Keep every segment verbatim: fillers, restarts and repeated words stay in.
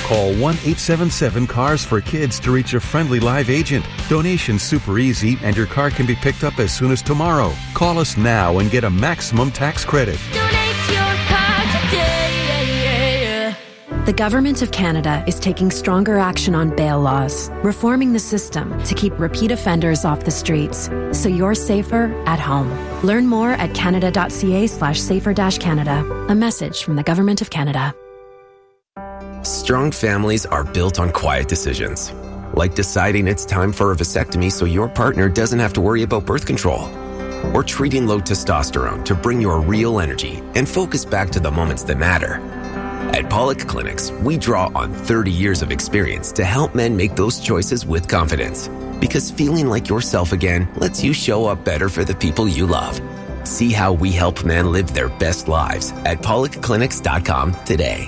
Call one eight seven seven cars for kids to reach a friendly live agent. Donation's super easy and your car can be picked up as soon as tomorrow. Call us now and get a maximum tax credit. Donate your car today. The Government of Canada is taking stronger action on bail laws, reforming the system to keep repeat offenders off the streets, so you're safer at home. Learn more at canada.ca slash safer dash Canada. A message from the Government of Canada. Strong families are built on quiet decisions, like deciding it's time for a vasectomy so your partner doesn't have to worry about birth control, or treating low testosterone to bring your real energy and focus back to the moments that matter. At Pollock Clinics, we draw on thirty years of experience to help men make those choices with confidence, because feeling like yourself again lets you show up better for the people you love. See how we help men live their best lives at pollock clinics dot com today.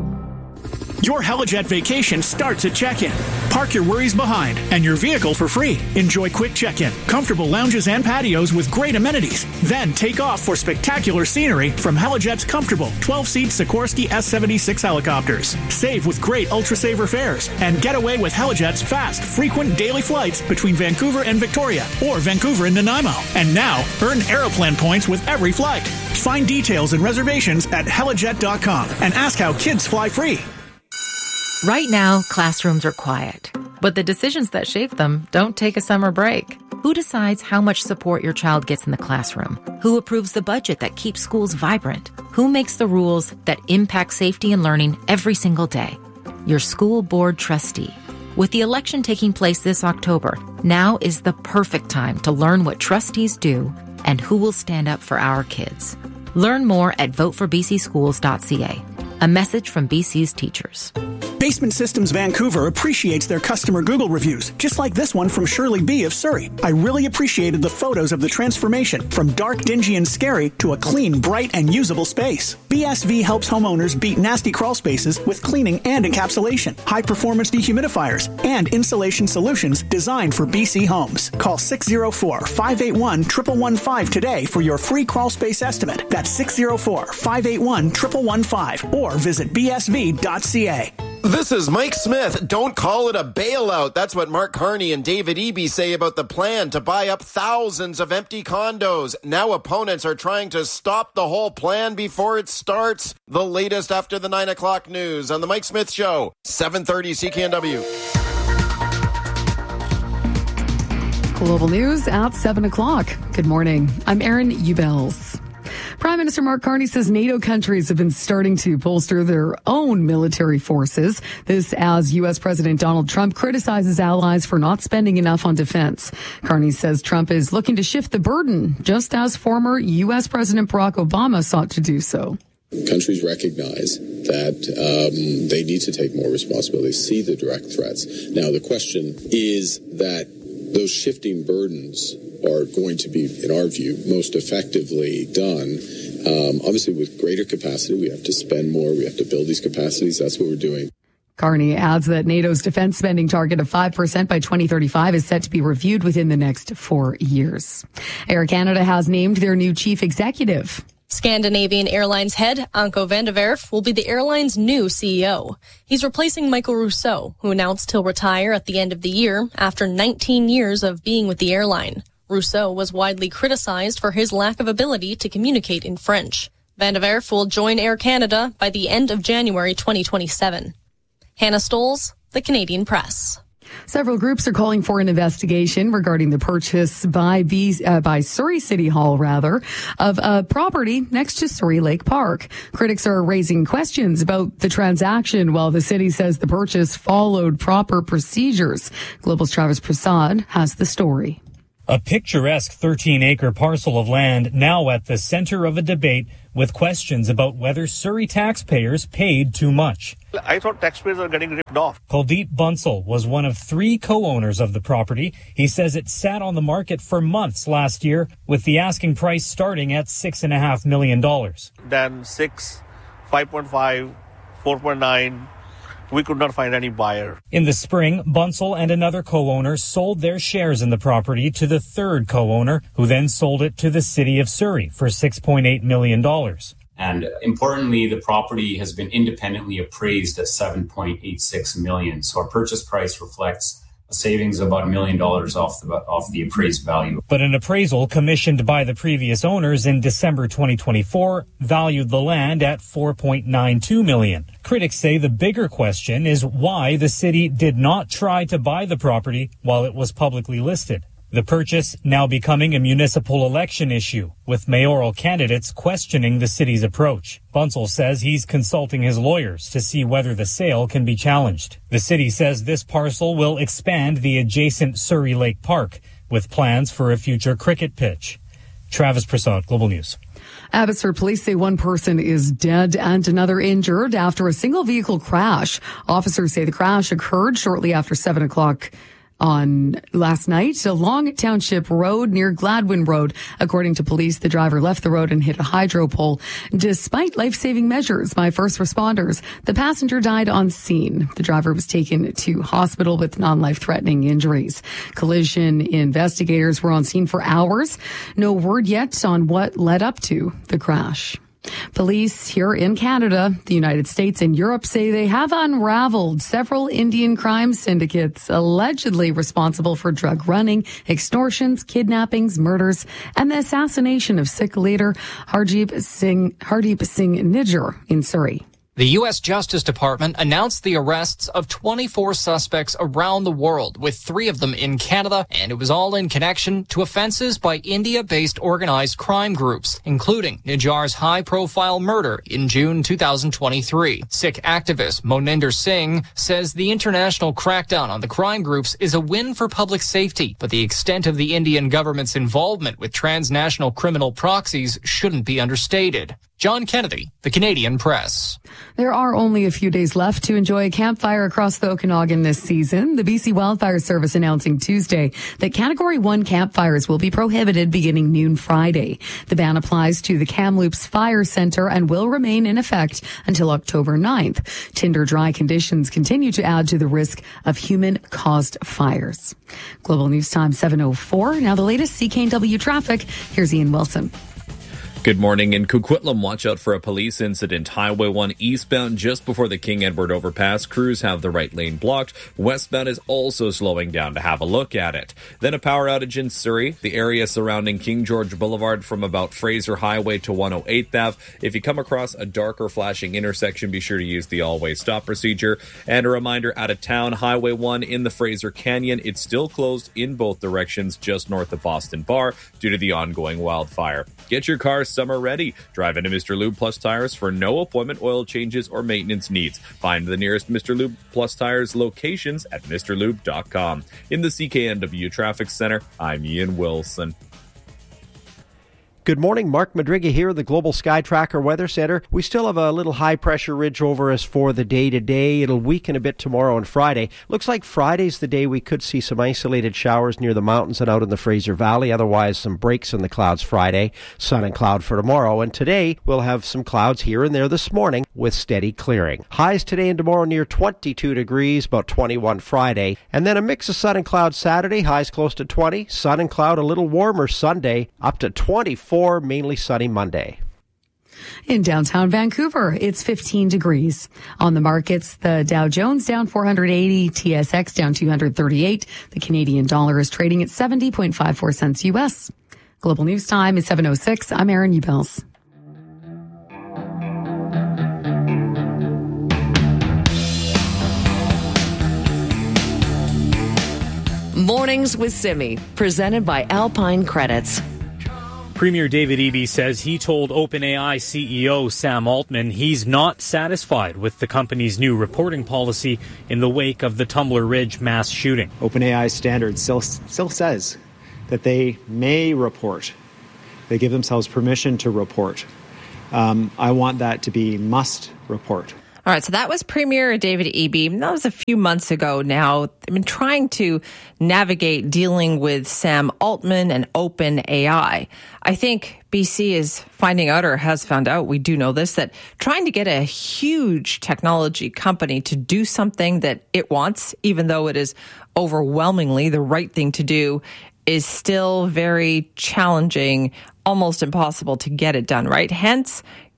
Your Helijet vacation starts at check-in. Park your worries behind and your vehicle for free. Enjoy quick check-in, comfortable lounges and patios with great amenities. Then take off for spectacular scenery from Helijet's comfortable twelve-seat Sikorsky S seventy-six helicopters. Save with great Ultra-Saver fares and get away with Helijet's fast, frequent daily flights between Vancouver and Victoria or Vancouver and Nanaimo. And now, earn Aeroplan points with every flight. Find details and reservations at helijet dot com and ask how kids fly free. Right now, classrooms are quiet, but the decisions that shape them don't take a summer break. Who decides how much support your child gets in the classroom? Who approves the budget that keeps schools vibrant? Who makes the rules that impact safety and learning every single day? Your school board trustee. With the election taking place this October, now is the perfect time to learn what trustees do and who will stand up for our kids. Learn more at vote for b c schools dot c a. A message from B C's teachers. Basement Systems Vancouver appreciates their customer Google reviews, just like this one from Shirley B. of Surrey. I really appreciated the photos of the transformation from dark, dingy, and scary to a clean, bright, and usable space. B S V helps homeowners beat nasty crawl spaces with cleaning and encapsulation, high-performance dehumidifiers, and insulation solutions designed for B C homes. Call six oh four, five eight one, one one one five today for your free crawl space estimate. That's six oh four, five eight one, one one one five or visit b s v dot c a. This is Mike Smith. Don't call it a bailout. That's what Mark Carney and David Eby say about the plan to buy up thousands of empty condos. Now opponents are trying to stop the whole plan before it starts. The latest after the nine o'clock news on The Mike Smith Show, seven thirty C K N W. Global news at seven o'clock. Good morning. I'm Erin Ubels. Prime Minister Mark Carney says NATO countries have been starting to bolster their own military forces. This as U S. President Donald Trump criticizes allies for not spending enough on defense. Carney says Trump is looking to shift the burden, just as former U S. President Barack Obama sought to do so. Countries recognize that um, they need to take more responsibility, see the direct threats. Now, the question is that those shifting burdens are going to be, in our view, most effectively done. Um, obviously, with greater capacity, we have to spend more. We have to build these capacities. That's what we're doing. Carney adds that NATO's defense spending target of five percent by twenty thirty-five is set to be reviewed within the next four years. Air Canada has named their new chief executive. Scandinavian Airlines head Anko van der Werf will be the airline's new C E O. He's replacing Michael Rousseau, who announced he'll retire at the end of the year after nineteen years of being with the airline. Rousseau was widely criticized for his lack of ability to communicate in French. Van der Werf will join Air Canada by the end of January twenty twenty-seven. Hannah Stoles, The Canadian Press. Several groups are calling for an investigation regarding the purchase by B, uh, by Surrey City Hall, rather, of a property next to Surrey Lake Park. Critics are raising questions about the transaction, while the city says the purchase followed proper procedures. Global's Travis Prasad has the story. A picturesque thirteen-acre parcel of land now at the center of a debate with questions about whether Surrey taxpayers paid too much. I thought taxpayers are getting ripped off. Kuldeep Bansal was one of three co-owners of the property. He says it sat on the market for months last year, with the asking price starting at six and a half million dollars. Then six, five point five, four point nine. We could not find any buyer. In the spring, Bansal and another co-owner sold their shares in the property to the third co-owner, who then sold it to the city of Surrey for six point eight million dollars. And importantly, the property has been independently appraised at seven point eight six million dollars. So our purchase price reflects a savings of about a million dollars off the off the appraised value. But an appraisal commissioned by the previous owners in December twenty twenty-four valued the land at four point nine two million dollars. Critics say the bigger question is why the city did not try to buy the property while it was publicly listed. The purchase now becoming a municipal election issue, with mayoral candidates questioning the city's approach. Bunsell says he's consulting his lawyers to see whether the sale can be challenged. The city says this parcel will expand the adjacent Surrey Lake Park, with plans for a future cricket pitch. Travis Prasad, Global News. Abbotsford police say one person is dead and another injured after a single vehicle crash. Officers say the crash occurred shortly after seven o'clock on last night along Township Road near Gladwin Road. According to police, the driver left the road and hit a hydro pole. Despite life-saving measures by first responders, the passenger died on scene. The driver was taken to hospital with non-life-threatening injuries. Collision investigators were on scene for hours. No word yet on what led up to the crash. Police here in Canada, the United States, and Europe say they have unraveled several Indian crime syndicates allegedly responsible for drug running, extortions, kidnappings, murders, and the assassination of Sikh leader Hardeep Singh, Hardeep Singh Nijjar in Surrey. The U S Justice Department announced the arrests of twenty-four suspects around the world, with three of them in Canada, and it was all in connection to offenses by India-based organized crime groups, including Nijjar's high-profile murder in June two thousand twenty-three. Sikh activist Moninder Singh says the international crackdown on the crime groups is a win for public safety, but the extent of the Indian government's involvement with transnational criminal proxies shouldn't be understated. John Kennedy, The Canadian Press. There are only a few days left to enjoy a campfire across the Okanagan this season. The B C Wildfire Service announcing Tuesday that Category one campfires will be prohibited beginning noon Friday. The ban applies to the Kamloops Fire Centre and will remain in effect until October ninth. Tinder dry conditions continue to add to the risk of human-caused fires. Global News Time seven oh four. Now the latest C K N W traffic. Here's Ian Wilson. Good morning. In Coquitlam, watch out for a police incident. Highway one eastbound just before the King Edward overpass. Crews have the right lane blocked. Westbound is also slowing down to have a look at it. Then a power outage in Surrey. The area surrounding King George Boulevard from about Fraser Highway to one oh eighth Avenue. If you come across a dark or flashing intersection, be sure to use the all-way stop procedure. And a reminder, out of town, Highway one in the Fraser Canyon. It's still closed in both directions just north of Boston Bar due to the ongoing wildfire. Get your car summer ready. Drive into Mister Lube Plus Tires for no appointment oil changes or maintenance needs. Find the nearest Mister Lube Plus Tires locations at Mr Lube dot com. In the C K N W Traffic Center, I'm Ian Wilson. Good morning, Mark Madriga here, the Global Sky Tracker Weather Center. We still have a little high-pressure ridge over us for the day-to-day. It'll weaken a bit tomorrow and Friday. Looks like Friday's the day we could see some isolated showers near the mountains and out in the Fraser Valley. Otherwise, some breaks in the clouds Friday, sun and cloud for tomorrow. And today, we'll have some clouds here and there this morning with steady clearing. Highs today and tomorrow near twenty-two degrees, about twenty-one Friday. And then a mix of sun and cloud Saturday, highs close to twenty. Sun and cloud a little warmer Sunday, up to twenty-four. Mainly sunny Monday. In downtown Vancouver, it's fifteen degrees. On the markets, the Dow Jones down four hundred eighty, T S X down two hundred thirty-eight. The Canadian dollar is trading at seventy point five four cents U S. Global News Time is seven oh six. I'm Erin Ubels. Mornings with Simi, presented by Alpine Credits. Premier David Eby says he told OpenAI C E O Sam Altman he's not satisfied with the company's new reporting policy in the wake of the Tumbler Ridge mass shooting. OpenAI standard still, still says that they may report. They give themselves permission to report. Um, I want that to be must report. All right, so that was Premier David Eby. That was a few months ago now. They've been trying to navigate dealing with Sam Altman and OpenAI. I think B C is finding out, or has found out, we do know this, that trying to get a huge technology company to do something that it wants, even though it is overwhelmingly the right thing to do, is still very challenging, almost impossible to get it done, right? Hence,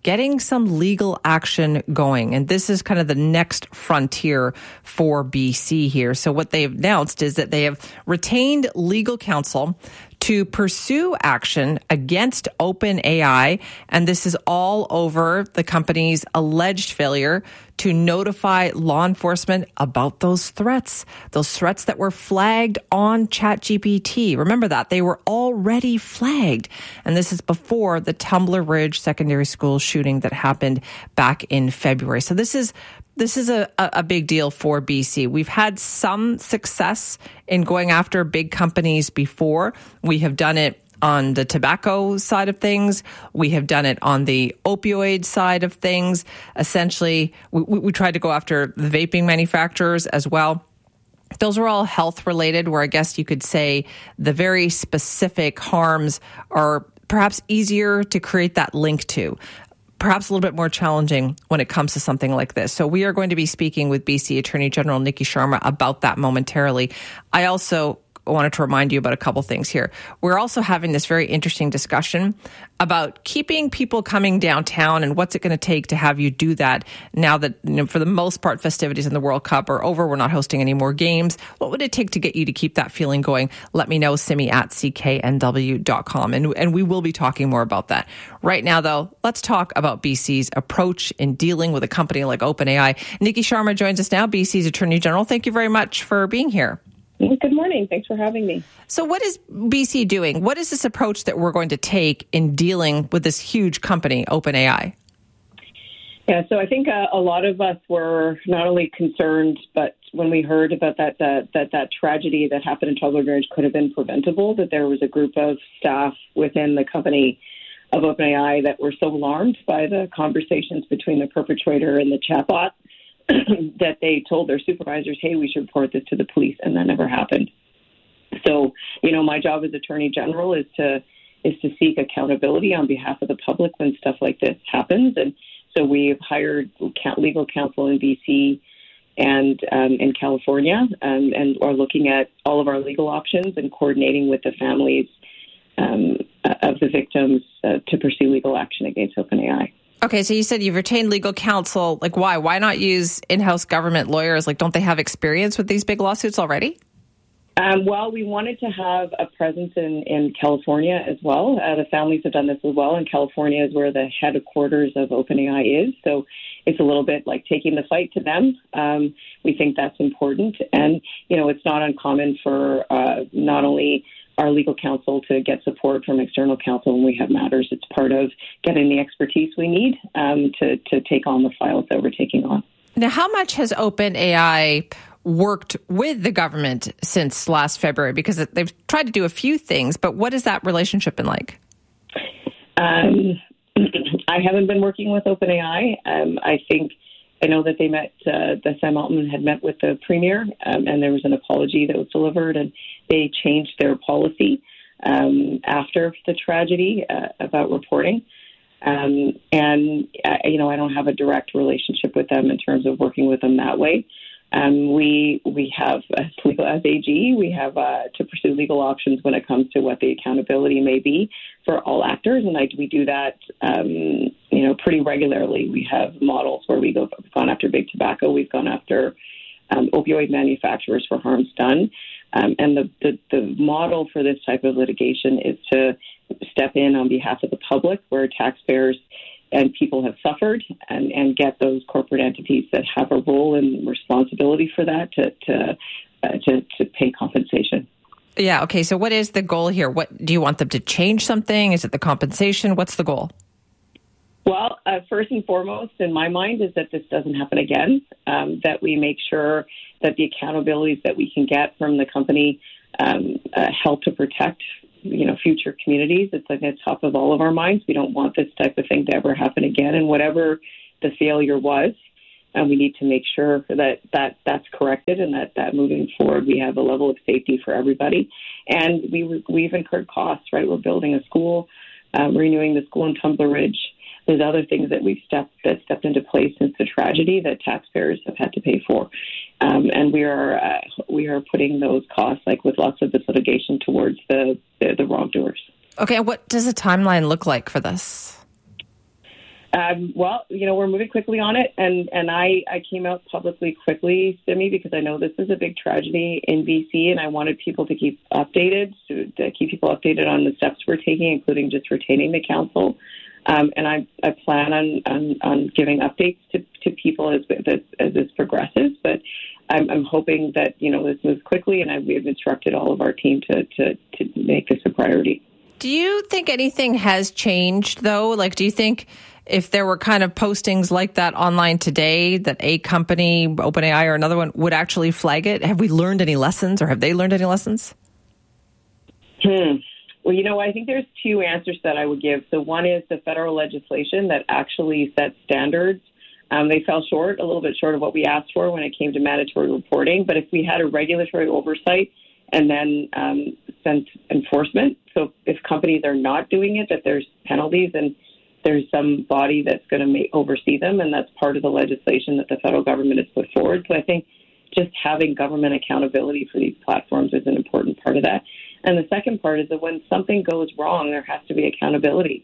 getting some legal action going. And this is kind of the next frontier for B C here. So what they've announced is that they have retained legal counsel to pursue action against OpenAI. And this is all over the company's alleged failure to notify law enforcement about those threats, those threats that were flagged on ChatGPT. Remember that they were already flagged. And this is before the Tumbler Ridge Secondary School shooting that happened back in February. So this is This is a, a big deal for B C. We've had some success in going after big companies before. We have done it on the tobacco side of things. We have done it on the opioid side of things. Essentially, we, we tried to go after the vaping manufacturers as well. Those are all health related, where I guess you could say the very specific harms are perhaps easier to create that link to. Perhaps a little bit more challenging when it comes to something like this. So we are going to be speaking with B C Attorney General Niki Sharma about that momentarily. I also wanted to remind you about a couple things here. We're also having this very interesting discussion about keeping people coming downtown and what's it going to take to have you do that now that, you know, for the most part, festivities in the World Cup are over. We're not hosting any more games. What would it take to get you to keep that feeling going? Let me know, Simi at C K N W dot com. And, and we will be talking more about that. Right now, though, let's talk about B C's approach in dealing with a company like OpenAI. Niki Sharma joins us now, B C's Attorney General. Thank you very much for being here. Good morning. Thanks for having me. So what is B C doing? What is this approach that we're going to take in dealing with this huge company, OpenAI? Yeah, so I think uh, a lot of us were not only concerned, but when we heard about that that that, that tragedy that happened in Tumbler Ridge could have been preventable, that there was a group of staff within the company of OpenAI that were so alarmed by the conversations between the perpetrator and the chatbot that they told their supervisors, hey, we should report this to the police, and that never happened. So, you know, my job as Attorney General is to is to seek accountability on behalf of the public when stuff like this happens. And so we've hired legal counsel in B C and um, in California um, and are looking at all of our legal options and coordinating with the families um, of the victims uh, to pursue legal action against OpenAI. Okay, so you said you've retained legal counsel. Like, why? Why not use in-house government lawyers? Like, don't they have experience with these big lawsuits already? Um, well, we wanted to have a presence in, in California as well. Uh, the families have done this as well, and California is where the headquarters of OpenAI is. So it's a little bit like taking the fight to them. Um, we think that's important. And, you know, it's not uncommon for uh, not only our legal counsel to get support from external counsel when we have matters. It's part of getting the expertise we need um, to, to take on the files that we're taking on. Now, how much has OpenAI worked with the government since last February? Because they've tried to do a few things, but what has that relationship been like? Um, I haven't been working with OpenAI. Um, I think I know that they met, uh, that Sam Altman had met with the premier, um, and there was an apology that was delivered, and they changed their policy um, after the tragedy uh, about reporting. Um, and, uh, you know, I don't have a direct relationship with them in terms of working with them that way. Um, we we have, as legal as A G, we have uh, to pursue legal options when it comes to what the accountability may be for all actors, and I, we do that, um, you know, pretty regularly. We have models where we go, we've gone after big tobacco, we've gone after um, opioid manufacturers for harms done, um, and the, the the model for this type of litigation is to step in on behalf of the public, where taxpayers and people have suffered, and, and get those corporate entities that have a role and responsibility for that to to, uh, to to pay compensation. Yeah. Okay. So, what is the goal here? What do you want them to change something? Is it the compensation? What's the goal? Well, uh, first and foremost, in my mind, is that this doesn't happen again. Um, that we make sure that the accountabilities that we can get from the company um, uh, help to protect, you know, future communities. It's like at the top of all of our minds. We don't want this type of thing to ever happen again. And whatever the failure was, and we need to make sure that, that that's corrected, and that, that moving forward we have a level of safety for everybody. And we, we've incurred costs, right? We're building a school, um, renewing the school in Tumbler Ridge. There's other things that we've stepped that stepped into place since the tragedy that taxpayers have had to pay for, um, and we are uh, we are putting those costs, like with lots of this litigation, towards the, the the wrongdoers. Okay, and what does a timeline look like for this? Um, well, you know, we're moving quickly on it, and, and I, I came out publicly quickly, Simi, because I know this is a big tragedy in B C, and I wanted people to keep updated, to, to keep people updated on the steps we're taking, including just retaining the council. Um, and I, I plan on, on, on giving updates to, to people as, as, as this progresses, but I'm, I'm hoping that, you know, this moves quickly, and I, we've instructed all of our team to, to, to make this a priority. Do you think anything has changed, though? Like, do you think if there were kind of postings like that online today, that a company, OpenAI or another one, would actually flag it? Have we learned any lessons, or have they learned any lessons? Hmm. Well, you know, I think there's two answers that I would give. So one is the federal legislation that actually sets standards. Um, they fell short, a little bit short of what we asked for when it came to mandatory reporting. But if we had a regulatory oversight and then um, sent enforcement, so if companies are not doing it, that there's penalties and there's some body that's going to make, oversee them, and that's part of the legislation that the federal government has put forward. So I think just having government accountability for these platforms is an important part of that. And the second part is that when something goes wrong, there has to be accountability.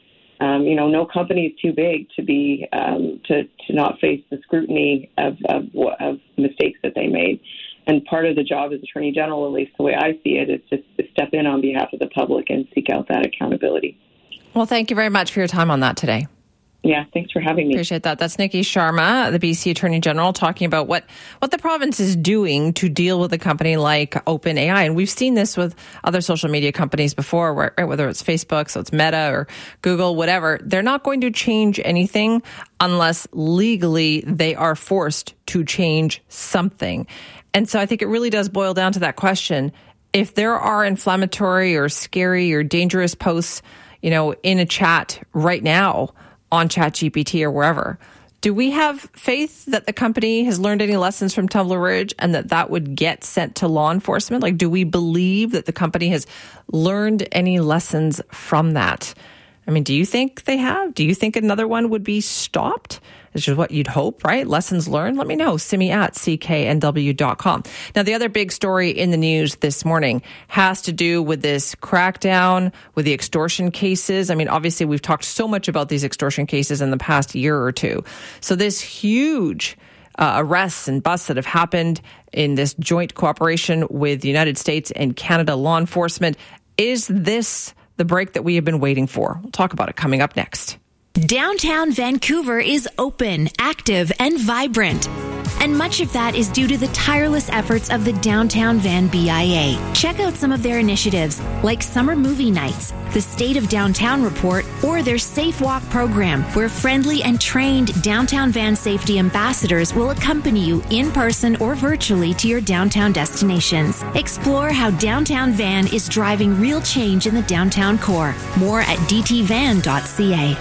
Um, you know, no company is too big to be um, to to not face the scrutiny of, of of mistakes that they made. And part of the job as Attorney General, at least the way I see it, is just to step in on behalf of the public and seek out that accountability. Well, thank you very much for your time on that today. Yeah, thanks for having me. Appreciate that. That's Nikki Sharma, the B C Attorney General, talking about what, what the province is doing to deal with a company like OpenAI. And we've seen this with other social media companies before, where, right, whether it's Facebook, so it's Meta or Google, whatever. They're not going to change anything unless legally they are forced to change something. And so I think it really does boil down to that question. If there are inflammatory or scary or dangerous posts, you know, in a chat right now, on ChatGPT or wherever, do we have faith that the company has learned any lessons from Tumbler Ridge and that that would get sent to law enforcement? Like, do we believe that the company has learned any lessons from that? I mean, do you think they have? Do you think another one would be stopped? It's just what you'd hope, right? Lessons learned? Let me know. Simi at C K N W dot com. Now, the other big story in the news this morning has to do with this crackdown, with the extortion cases. I mean, obviously, we've talked so much about these extortion cases in the past year or two. So this huge uh, arrests and busts that have happened in this joint cooperation with the United States and Canada law enforcement, is this the break that we have been waiting for? We'll talk about it coming up next. Downtown Vancouver is open, active, and vibrant. And much of that is due to the tireless efforts of the Downtown Van B I A. Check out some of their initiatives, like summer movie nights, the State of Downtown Report, or their Safe Walk program, where friendly and trained downtown van safety ambassadors will accompany you in person or virtually to your downtown destinations. Explore how Downtown Van is driving real change in the downtown core. More at d t van dot c a.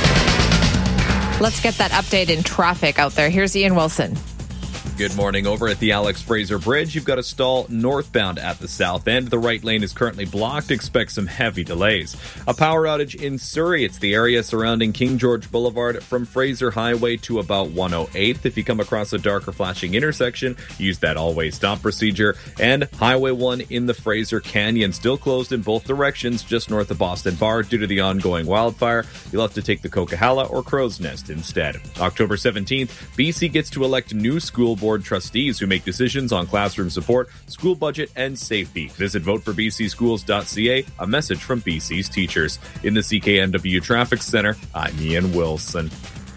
Let's get that update in traffic out there. Here's Ian Wilson. Good morning. Over at the Alex Fraser Bridge, you've got a stall northbound at the south end. The right lane is currently blocked. Expect some heavy delays. A power outage in Surrey. It's the area surrounding King George Boulevard from Fraser Highway to about one oh eighth. If you come across a darker flashing intersection, use that always stop procedure. And Highway one in the Fraser Canyon, still closed in both directions just north of Boston Bar due to the ongoing wildfire. You'll have to take the Coquihalla or Crow's Nest instead. October seventeenth, B C gets to elect new school board trustees who make decisions on classroom support, school budget, and safety. Visit vote for b c schools dot c a, a message from B C's teachers. In the C K N W Traffic Center, I'm Ian Wilson.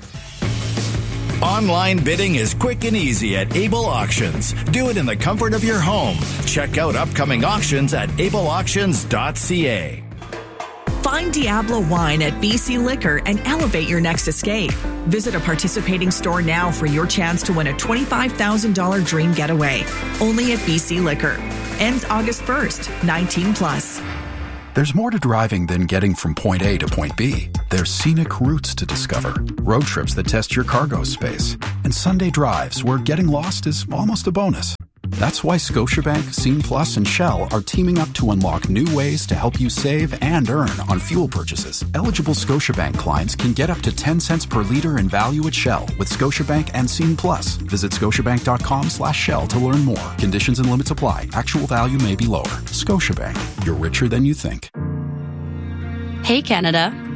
Online bidding is quick and easy at Able Auctions. Do it in the comfort of your home. Check out upcoming auctions at able auctions dot c a. Find Diablo Wine at B C Liquor and elevate your next escape. Visit a participating store now for your chance to win a twenty-five thousand dollars dream getaway. Only at B C Liquor. Ends August first. nineteen plus. There's more to driving than getting from point A to point B. There's scenic routes to discover, road trips that test your cargo space, and Sunday drives where getting lost is almost a bonus. That's why Scotiabank, Scene Plus, and Shell are teaming up to unlock new ways to help you save and earn on fuel purchases. Eligible Scotiabank clients can get up to ten cents per liter in value at Shell with Scotiabank and Scene Plus. Visit scotiabank.com slash Shell to learn more. Conditions and limits apply. Actual value may be lower. Scotiabank. You're richer than you think. Hey, Canada.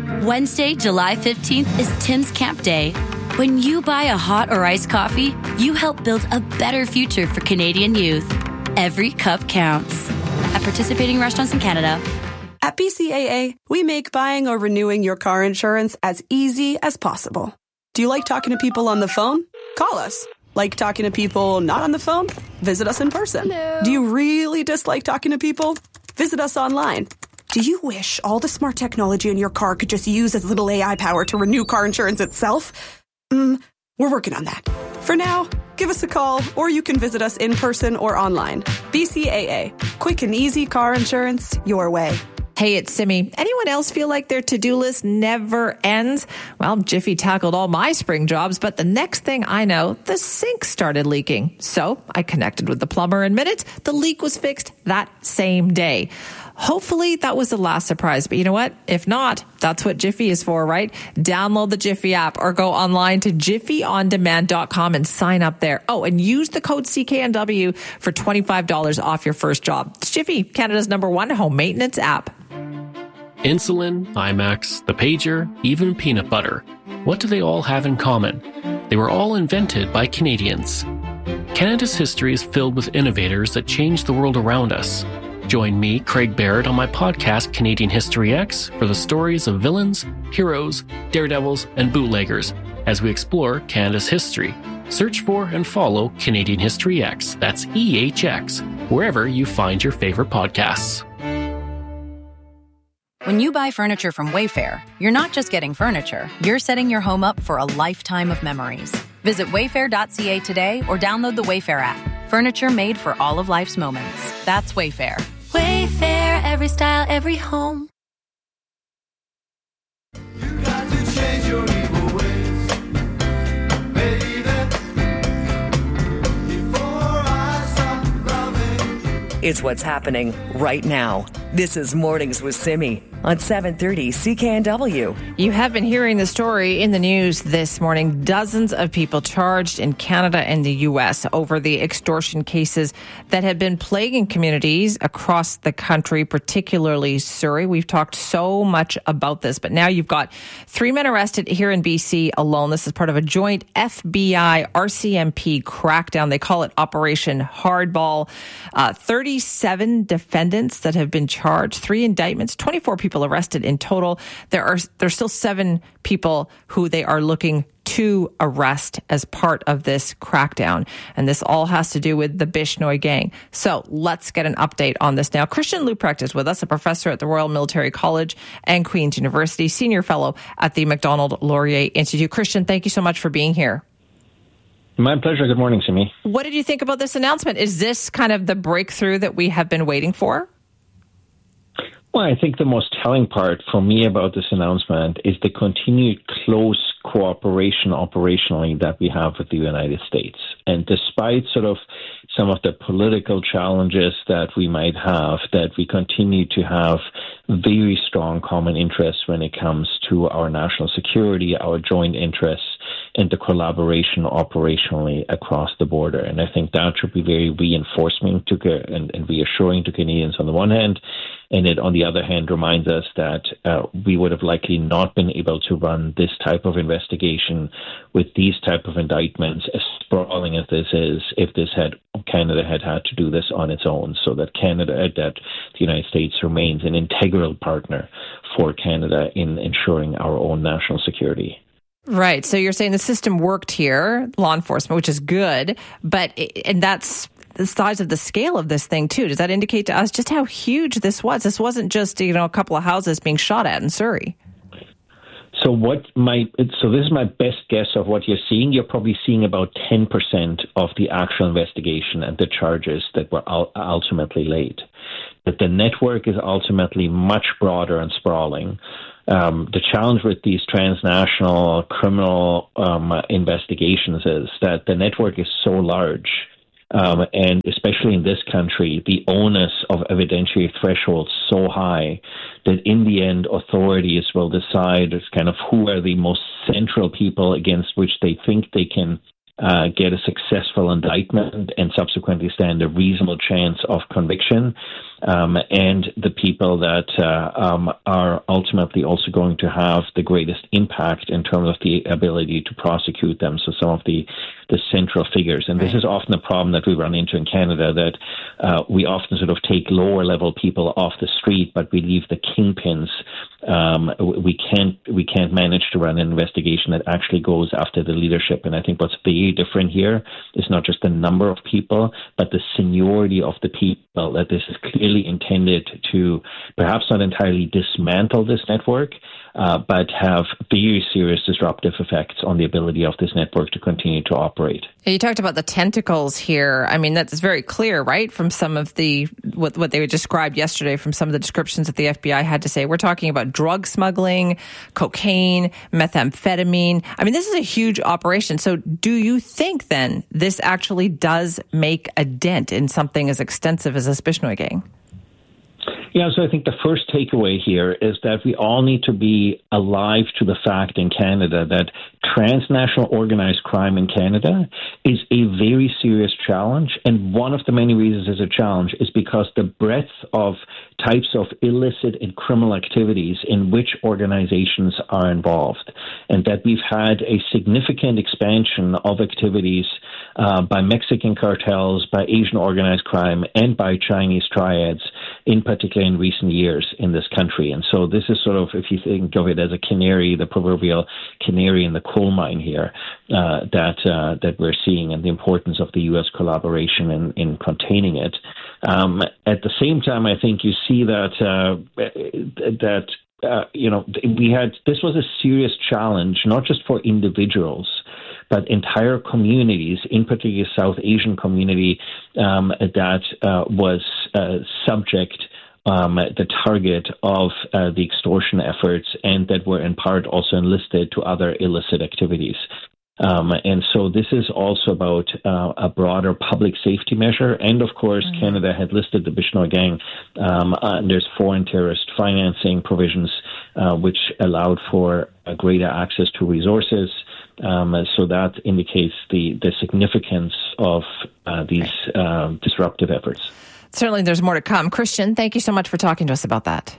Wednesday, July fifteenth is Tim's Camp Day. When you buy a hot or iced coffee, you help build a better future for Canadian youth. Every cup counts. At participating restaurants in Canada. At B C A A, we make buying or renewing your car insurance as easy as possible. Do you like talking to people on the phone? Call us. Like talking to people not on the phone? Visit us in person. Hello. Do you really dislike talking to people? Visit us online. Do you wish all the smart technology in your car could just use as little A I power to renew car insurance itself? Mm, we're working on that. For now, give us a call or you can visit us in person or online. B C A A. Quick and easy car insurance your way. Hey, it's Simi. Anyone else feel like their to-do list never ends? Well, Jiffy tackled all my spring jobs, but the next thing I know, the sink started leaking. So I connected with the plumber in minutes. The leak was fixed that same day. Hopefully that was the last surprise, but you know what? If not, that's what Jiffy is for, right? Download the Jiffy app or go online to jiffy on demand dot com and sign up there. Oh, and use the code C K N W for twenty-five dollars off your first job. It's Jiffy, Canada's number one home maintenance app. Insulin, IMAX, the pager, even peanut butter. What do they all have in common? They were all invented by Canadians. Canada's history is filled with innovators that changed the world around us. Join me, Craig Barrett, on my podcast, Canadian History X, for the stories of villains, heroes, daredevils, and bootleggers as we explore Canada's history. Search for and follow Canadian History X, that's E H X, wherever you find your favorite podcasts. When you buy furniture from Wayfair, you're not just getting furniture, you're setting your home up for a lifetime of memories. Visit wayfair dot c a today or download the Wayfair app. Furniture made for all of life's moments. That's Wayfair. Wayfair, every style, every home. You got to change your evil ways, baby, before I stop loving. It's what's happening right now. This is Mornings with Simi on seven thirty C K N W. You have been hearing the story in the news this morning. Dozens of people charged in Canada and the U S over the extortion cases that have been plaguing communities across the country, particularly Surrey. We've talked so much about this, but now you've got three men arrested here in B C alone. This is part of a joint F B I R C M P crackdown. They call it Operation Hardball. Uh, thirty-seven defendants that have been charged, three indictments, twenty-four people arrested in total. There are there's still seven people who they are looking to arrest as part of this crackdown. And this all has to do with the Bishnoi gang. So let's get an update on this now. Christian Leuprecht is with us, a professor at the Royal Military College and Queen's University, senior fellow at the Macdonald Laurier Institute. Christian, thank you so much for being here. My pleasure. Good morning, Simi. What did you think about this announcement? Is this kind of the breakthrough that we have been waiting for? Well, I think the most telling part for me about this announcement is the continued close cooperation operationally that we have with the United States. And despite sort of some of the political challenges that we might have, that we continue to have very strong common interests when it comes to our national security, our joint interests, and the collaboration operationally across the border. And I think that should be very reinforcing to and, and reassuring to Canadians on the one hand, and it on the other hand reminds us that uh, we would have likely not been able to run this type of investigation with these type of indictments, as sprawling as this is, if this had Canada had had to do this on its own. So that Canada, that the United States remains an integral partner for Canada in ensuring our own national security. Right. So you're saying the system worked here, law enforcement, which is good, but and that's the size of the scale of this thing too. Does that indicate to us just how huge this was? This wasn't just, you know, a couple of houses being shot at in Surrey. So what my so this is my best guess of what you're seeing. You're probably seeing about ten percent of the actual investigation and the charges that were ultimately laid. That the network is ultimately much broader and sprawling. Um, the challenge with these transnational criminal um, investigations is that the network is so large, um, and especially in this country, the onus of evidentiary thresholds so high that in the end, authorities will decide kind of who are the most central people against which they think they can uh, get a successful indictment and subsequently stand a reasonable chance of conviction. um, and the people that uh, um, are ultimately also going to have the greatest impact in terms of the ability to prosecute them. So some of the, the central figures. And this is often a problem that we run into in Canada, that uh, we often sort of take lower level people off the street, but we leave the kingpins. Um, we can't we can't manage to run an investigation that actually goes after the leadership. And I think what's very different here is not just the number of people, but the seniority of the people, that this is clearly intended to perhaps not entirely dismantle this network, uh, but have very serious disruptive effects on the ability of this network to continue to operate. You talked about the tentacles here. I mean, that's very clear, right, from some of the, what, what they described yesterday, from some of the descriptions that the F B I had to say. We're talking about drug smuggling, cocaine, methamphetamine. I mean, this is a huge operation. So do you think then this actually does make a dent in something as extensive as this Bishnoi gang? Yeah, so I think the first takeaway here is that we all need to be alive to the fact in Canada that transnational organized crime in Canada is a very serious challenge. And one of the many reasons it's a challenge is because the breadth of types of illicit and criminal activities in which organizations are involved, and that we've had a significant expansion of activities uh, by Mexican cartels, by Asian organized crime, and by Chinese triads, in particular in recent years in this country. And so this is sort of, if you think of it as a canary, the proverbial canary in the coal mine here, uh, that uh, that we're seeing, and the importance of the U S collaboration in, in containing it. Um, at the same time, I think you see that uh, that uh, you know we had this was a serious challenge, not just for individuals, but entire communities, in particular South Asian community, um, that uh, was uh, subject. Um, the target of uh, the extortion efforts, and that were in part also enlisted to other illicit activities. Um, and so this is also about uh, a broader public safety measure. And of course, mm-hmm. Canada had listed the Bishnoi gang um, under foreign terrorist financing provisions, uh, which allowed for a greater access to resources. Um, so that indicates the, the significance of uh, these uh, disruptive efforts. Certainly there's more to come. Christian, thank you so much for talking to us about that.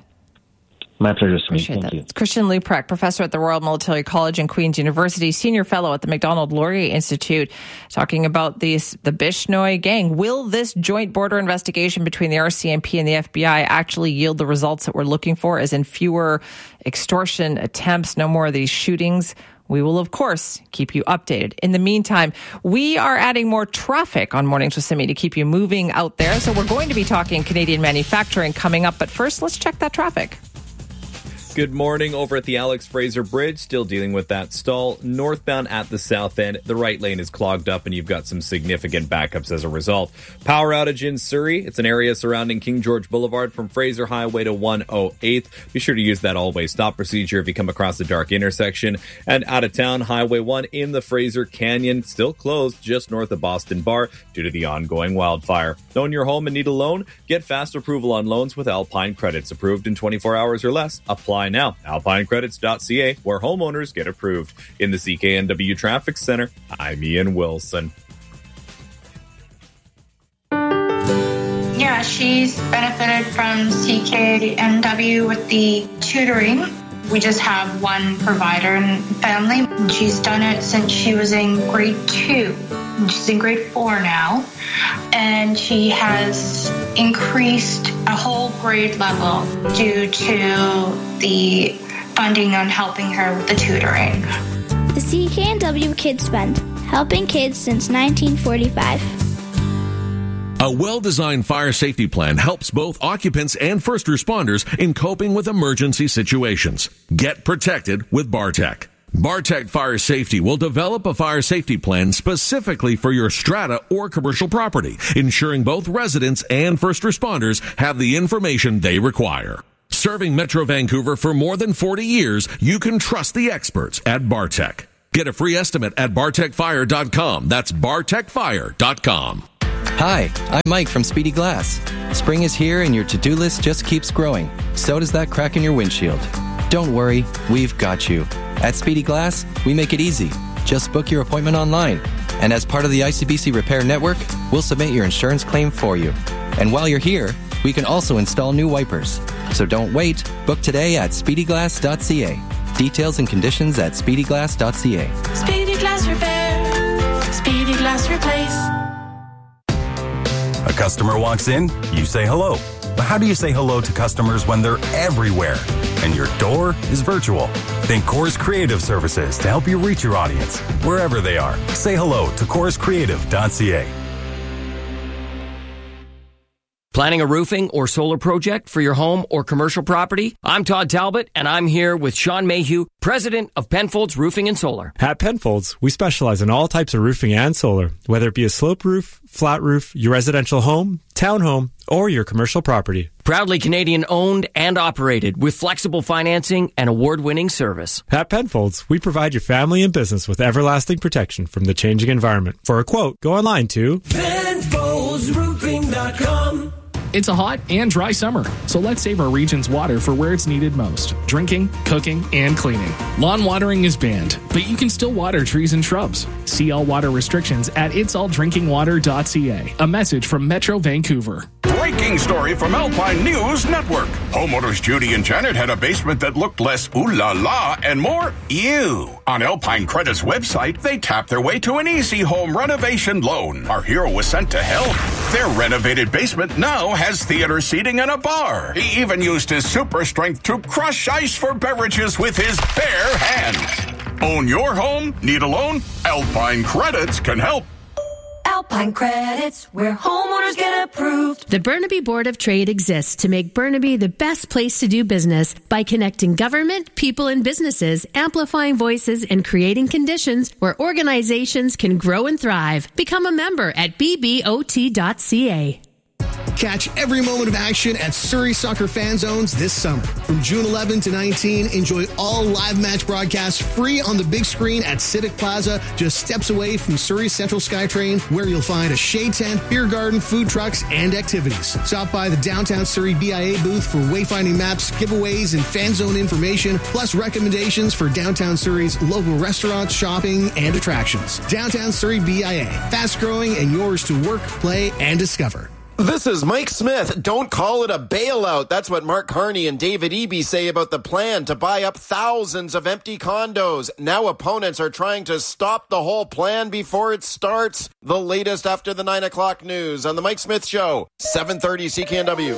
My pleasure, Simi. Appreciate Thank that. you. It's Christian Luprecht, professor at the Royal Military College and Queen's University, senior fellow at the Macdonald Laurier Institute, talking about these, the Bishnoi gang. Will this joint border investigation between the R C M P and the F B I actually yield the results that we're looking for, as in fewer extortion attempts, no more of these shootings? We will, of course, keep you updated. In the meantime, we are adding more traffic on Mornings with Simi to keep you moving out there. So we're going to be talking Canadian manufacturing coming up. But first, let's check that traffic. Good morning over at the Alex Fraser Bridge. Still dealing with that stall. Northbound at the south end, the right lane is clogged up and you've got some significant backups as a result. Power outage in Surrey. It's an area surrounding King George Boulevard from Fraser Highway to one oh eighth. Be sure to use that all-way stop procedure if you come across a dark intersection. And out of town, Highway one in the Fraser Canyon, still closed just north of Boston Bar due to the ongoing wildfire. Own your home and need a loan? Get fast approval on loans with Alpine Credits. Approved in twenty-four hours or less. Apply now. alpine credits dot c a, where homeowners get approved. In the C K N W Traffic Center, I'm Ian Wilson. Yeah, she's benefited from C K N W with the tutoring. We just have one provider in the family. She's done it since she was in grade two. She's in grade four now. And she has increased a whole grade level due to the funding on helping her with the tutoring. The C K N W Kids Fund, helping kids since nineteen forty-five. A well-designed fire safety plan helps both occupants and first responders in coping with emergency situations. Get protected with Bartec. Bartec Fire Safety will develop a fire safety plan specifically for your strata or commercial property, ensuring both residents and first responders have the information they require. Serving Metro Vancouver for more than forty years, you can trust the experts at Bartec. Get a free estimate at bartec fire dot com. That's bartec fire dot com. Hi, I'm Mike from Speedy Glass. Spring is here and your to-do list just keeps growing. So does that crack in your windshield. Don't worry, we've got you. At Speedy Glass, we make it easy. Just book your appointment online. And as part of the I C B C Repair Network, we'll submit your insurance claim for you. And while you're here, We can also install new wipers. So don't wait. Book today at speedy glass dot c a. Details and conditions at speedy glass dot c a. Speedy Glass Repair. Speedy Glass Replace. A customer walks in, you say hello. But how do you say hello to customers when they're everywhere? And your door is virtual. Think Coors Creative Services to help you reach your audience wherever they are. Say hello to coors creative dot c a. Planning a roofing or solar project for your home or commercial property? I'm Todd Talbot, and I'm here with Sean Mayhew, president of Penfolds Roofing and Solar. At Penfolds, we specialize in all types of roofing and solar, whether it be a slope roof, flat roof, your residential home, townhome, or your commercial property. Proudly Canadian owned and operated with flexible financing and award-winning service. At Penfolds, we provide your family and business with everlasting protection from the changing environment. For a quote, go online to Penfolds Roofing dot com. It's a hot and dry summer, so let's save our region's water for where it's needed most. Drinking, cooking, and cleaning. Lawn watering is banned, but you can still water trees and shrubs. See all water restrictions at its all drinking water dot c a. A message from Metro Vancouver. Breaking story from Alpine News Network. Homeowners Judy and Janet had a basement that looked less ooh la la and more ew. On Alpine Credit's website, they tapped their way to an easy home renovation loan. Our hero was sent to help. Their renovated basement now has theater seating and a bar. He even used his super strength to crush ice for beverages with his bare hands. Own your home? Need a loan? Alpine Credits can help. Alpine Credits, where homeowners get approved. The Burnaby Board of Trade exists to make Burnaby the best place to do business by connecting government, people, and businesses, amplifying voices, and creating conditions where organizations can grow and thrive. Become a member at b b o t dot c a. Catch every moment of action at Surrey Soccer Fan Zones this summer. From June eleventh to nineteenth, enjoy all live match broadcasts free on the big screen at Civic Plaza, just steps away from Surrey Central SkyTrain, where you'll find a shade tent, beer garden, food trucks, and activities. Stop by the downtown Surrey B I A booth for wayfinding maps, giveaways, and fan zone information, plus recommendations for downtown Surrey's local restaurants, shopping, and attractions. Downtown Surrey B I A, fast growing and yours to work, play, and discover. This is Mike Smith. Don't call it a bailout. That's what Mark Carney and David Eby say about the plan to buy up thousands of empty condos. Now opponents are trying to stop the whole plan before it starts. The latest after the nine o'clock news on The Mike Smith Show, seven thirty C K N W.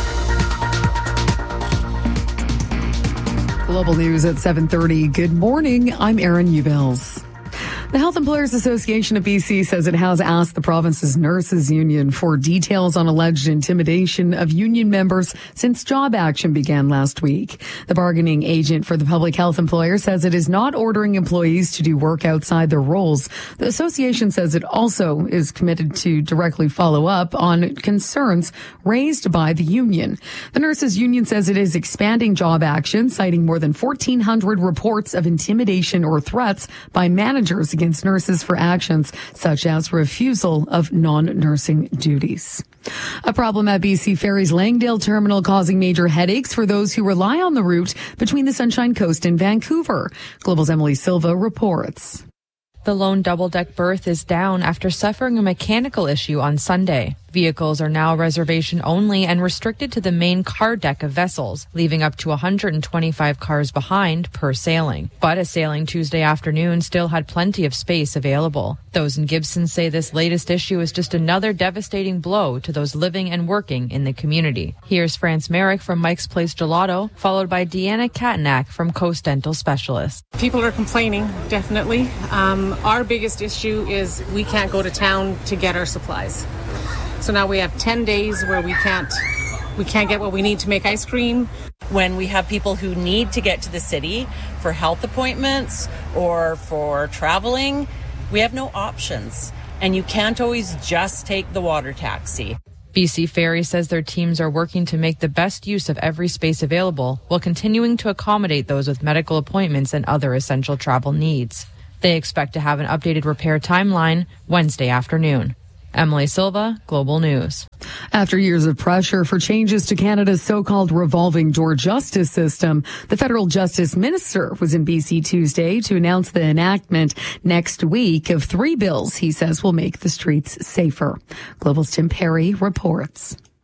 Global News at seven thirty. Good morning. I'm Erin Ubels. The Health Employers Association of B C says it has asked the province's nurses union for details on alleged intimidation of union members since job action began last week. The bargaining agent for the public health employer says it is not ordering employees to do work outside their roles. The association says it also is committed to directly follow up on concerns raised by the union. The nurses union says it is expanding job action, citing more than fourteen hundred reports of intimidation or threats by managers against nurses for actions such as refusal of non-nursing duties. A problem at B C Ferry's Langdale Terminal causing major headaches for those who rely on the route between the Sunshine Coast and Vancouver. Global's Emily Silva reports. The lone double-deck berth is down after suffering a mechanical issue on Sunday. Vehicles are now reservation only and restricted to the main car deck of vessels, leaving up to one hundred twenty-five cars behind per sailing. But a sailing Tuesday afternoon still had plenty of space available. Those in Gibson say this latest issue is just another devastating blow to those living and working in the community. Here's France Merrick from Mike's Place Gelato, followed by Deanna Katanak from Coast Dental Specialists. People are complaining, definitely. Um, our biggest issue is we can't go to town to get our supplies. So now we have ten days where we can't we can't get what we need to make ice cream. When we have people who need to get to the city for health appointments or for traveling, we have no options. And you can't always just take the water taxi. B C Ferry says their teams are working to make the best use of every space available while continuing to accommodate those with medical appointments and other essential travel needs. They expect to have an updated repair timeline Wednesday afternoon. Emily Silva, Global News. After years of pressure for changes to Canada's so-called revolving door justice system, the federal justice minister was in B C Tuesday to announce the enactment next week of three bills he says will make the streets safer. Global's Tim Perry reports.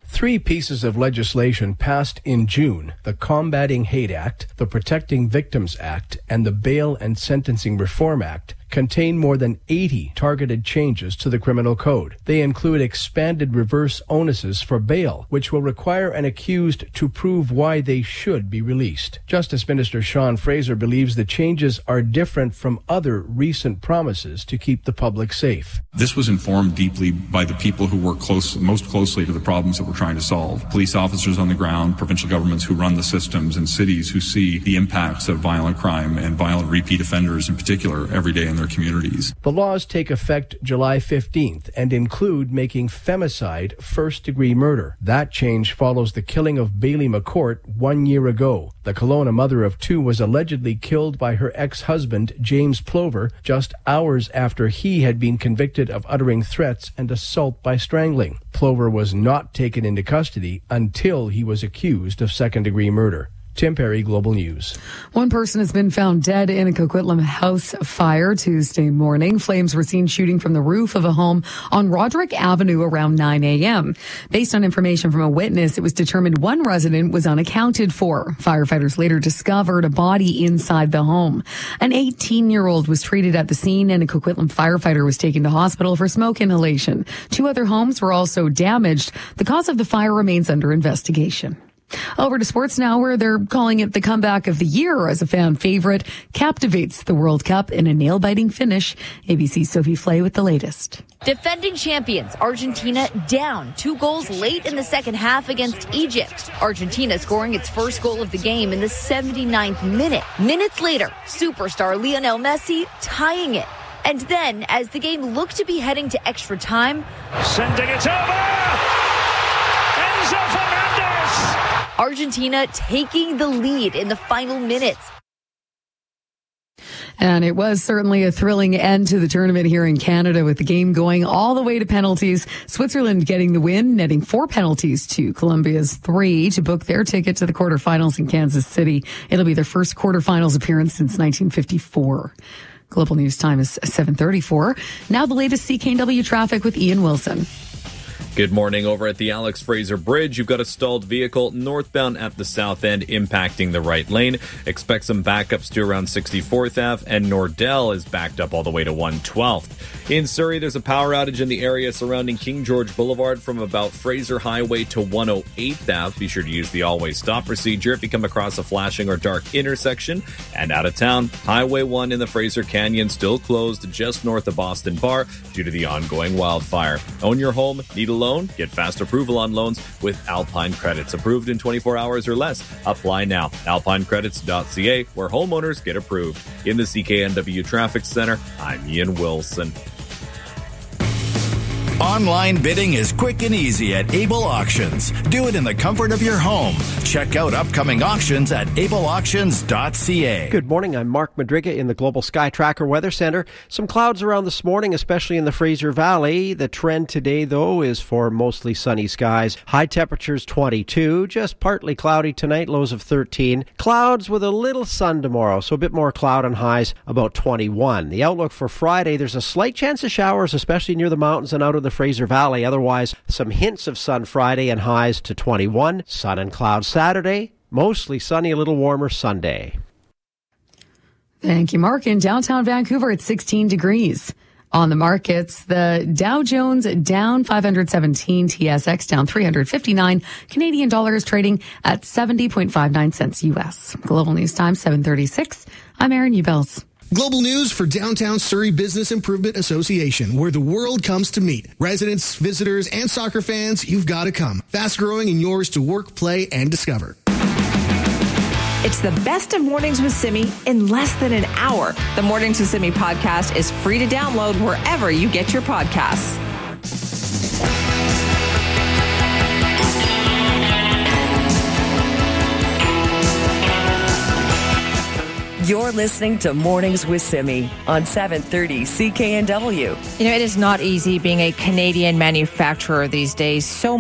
Three pieces of legislation passed in June, the Combating Hate Act, the Protecting Victims Act, and the Bail and Sentencing Reform Act, contain more than eighty targeted changes to the criminal code. They include expanded reverse onuses for bail, which will require an accused to prove why they should be released. Justice Minister Sean Fraser believes the changes are different from other recent promises to keep the public safe. This was informed deeply by the people who work close, most closely to the problems that we're trying to solve. Police officers on the ground, provincial governments who run the systems, and cities who see the impacts of violent crime and violent repeat offenders in particular every day in their communities. The laws take effect July fifteenth and include making femicide first-degree murder. That change follows the killing of Bailey McCourt one year ago. The Kelowna mother of two was allegedly killed by her ex-husband, James Plover, just hours after he had been convicted of uttering threats and assault by strangling. Plover was not taken into custody until he was accused of second-degree murder. Tim Perry, Global News. One person has been found dead in a Coquitlam house fire Tuesday morning. Flames were seen shooting from the roof of a home on Roderick Avenue around nine a.m. Based on information from a witness, it was determined one resident was unaccounted for. Firefighters later discovered a body inside the home. An eighteen-year-old was treated at the scene, and a Coquitlam firefighter was taken to hospital for smoke inhalation. Two other homes were also damaged. The cause of the fire remains under investigation. Over to sports now, where they're calling it the comeback of the year as a fan favorite captivates the World Cup in a nail-biting finish. A B C's Sophie Flay with the latest. Defending champions Argentina down two goals late in the second half against Egypt. Argentina scoring its first goal of the game in the seventy-ninth minute. Minutes later, superstar Lionel Messi tying it. And then, as the game looked to be heading to extra time, sending it over! Enzo Fernandez! Argentina taking the lead in the final minutes. And it was certainly a thrilling end to the tournament here in Canada, with the game going all the way to penalties. Switzerland getting the win, netting four penalties to Colombia's three to book their ticket to the quarterfinals in Kansas City. It'll be their first quarterfinals appearance since nineteen fifty-four. Global News time is seven thirty-four. Now the latest C K N W traffic with Ian Wilson. Good morning. Over at the Alex Fraser Bridge, you've got a stalled vehicle northbound at the south end impacting the right lane. Expect some backups to around sixty-fourth Avenue, and Nordell is backed up all the way to one twelfth. In Surrey, there's a power outage in the area surrounding King George Boulevard from about Fraser Highway to one oh eighth Avenue. Be sure to use the always stop procedure if you come across a flashing or dark intersection. And out of town, Highway one in the Fraser Canyon still closed just north of Boston Bar due to the ongoing wildfire. Own your home, need a loan? Get fast approval on loans with Alpine Credits. Approved in twenty-four hours or less. Apply now. alpine credits dot c a, where homeowners get approved. In the C K N W Traffic Center, I'm Ian Wilson. Online bidding is quick and easy at Able Auctions. Do it in the comfort of your home. Check out upcoming auctions at able auctions dot c a. Good morning. I'm Mark Madriga in the Global Sky Tracker Weather Center. Some clouds around this morning, especially in the Fraser Valley. The trend today, though, is for mostly sunny skies. High temperatures twenty-two, just partly cloudy tonight, lows of thirteen. Clouds with a little sun tomorrow, so a bit more cloud and highs about twenty-one. The outlook for Friday, there's a slight chance of showers, especially near the mountains and out of the Fraser Valley. Otherwise, some hints of sun Friday and highs to twenty-one. Sun and clouds Saturday. Mostly sunny, a little warmer Sunday. Thank you, Mark. In downtown Vancouver, it's sixteen degrees. On the markets, the Dow Jones down five hundred seventeen, T S X down three hundred fifty-nine. Canadian dollars trading at seventy point five nine cents U S. Global News Time, seven thirty-six. I'm Erin Ubels. Global news for Downtown Surrey Business Improvement Association, where the world comes to meet. Residents, visitors, and soccer fans, you've got to come. Fast growing and yours to work, play, and discover. It's the best of Mornings with Simi in less than an hour. The Mornings with Simi podcast is free to download wherever you get your podcasts. You're listening to Mornings with Simi on seven thirty C K N W. You know, it is not easy being a Canadian manufacturer these days. So